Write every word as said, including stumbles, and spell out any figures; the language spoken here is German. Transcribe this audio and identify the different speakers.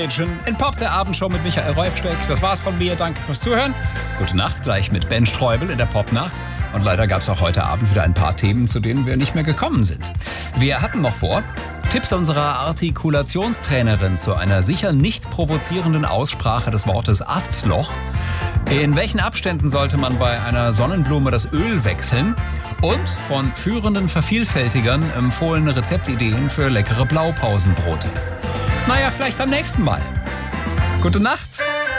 Speaker 1: In Pop, der Abendshow mit Michael Räufsteck. Das war's von mir. Danke fürs Zuhören. Gute Nacht gleich mit Ben Streubel in der Popnacht. Und leider gab es auch heute Abend wieder ein paar Themen, zu denen wir nicht mehr gekommen sind. Wir hatten noch vor, Tipps unserer Artikulationstrainerin zu einer sicher nicht provozierenden Aussprache des Wortes Astloch. In welchen Abständen sollte man bei einer Sonnenblume das Öl wechseln? Und von führenden Vervielfältigern empfohlene Rezeptideen für leckere Blaupausenbrote. Naja, vielleicht am nächsten Mal. Gute Nacht.